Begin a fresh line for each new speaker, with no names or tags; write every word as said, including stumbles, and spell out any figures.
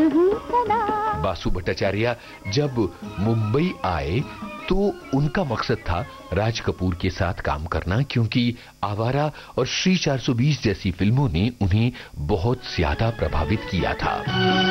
ही सदा।
बासु भट्टाचार्य जब मुंबई आए तो उनका मकसद था राज कपूर के साथ काम करना, क्योंकि आवारा और श्री चार सौ बीस जैसी फिल्मों ने उन्हें बहुत ज्यादा प्रभावित किया था।